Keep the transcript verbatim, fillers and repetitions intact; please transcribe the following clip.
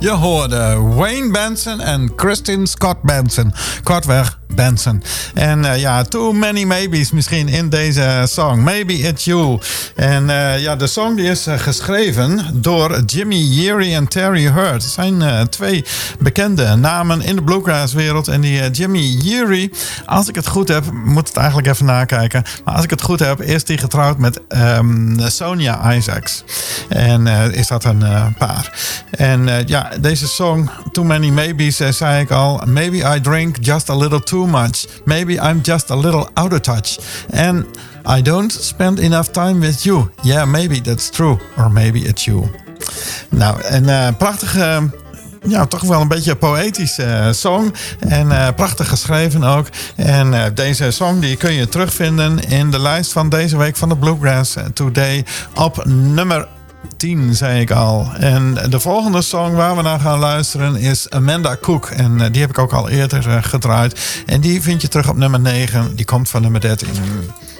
Je hoorde Wayne Benson en Christine Scott Benson. Kortweg Benson. En uh, ja, too many maybes misschien in deze song. Maybe It's You. En uh, ja, de song die is uh, geschreven door Jimmy Yeary en Terry Hurt. Het zijn uh, twee bekende namen in de bluegrass-wereld. En die uh, Jimmy Yeary, als ik het goed heb, moet het eigenlijk even nakijken. Maar als ik het goed heb, is die getrouwd met um, Sonia Isaacs. En uh, is dat een uh, paar. En uh, ja, deze song, Too Many Maybes, uh, zei ik al. Maybe I drink just a little too much. Maybe I'm just a little out of touch. And I don't spend enough time with you. Yeah, maybe that's true. Or maybe it's you. Nou, een uh, prachtige... Ja, toch wel een beetje een poëtische uh, song. En uh, prachtig geschreven ook. En uh, deze song die kun je terugvinden in de lijst van deze week van de Bluegrass Today op nummer tien, zei ik al. En de volgende song waar we naar gaan luisteren is Amanda Cook. En uh, die heb ik ook al eerder uh, gedraaid. En die vind je terug op nummer negen. Die komt van nummer dertien.